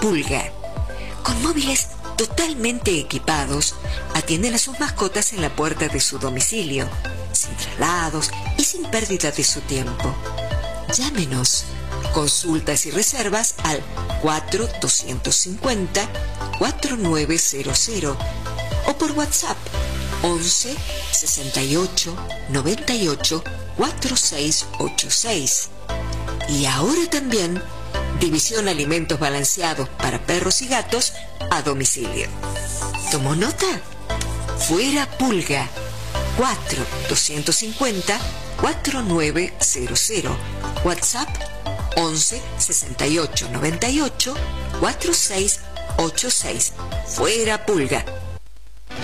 Pulga. Con móviles totalmente equipados, atienden a sus mascotas en la puerta de su domicilio, sin traslados y sin pérdida de su tiempo. Llámenos. Consultas y reservas al 4250-4900 o por WhatsApp 11 68 98 4686. Y ahora también división alimentos balanceados para perros y gatos a domicilio. ¿Tomó nota? Fuera Pulga. 4250-4900. WhatsApp 11 68 98 4686. Fuera Pulga.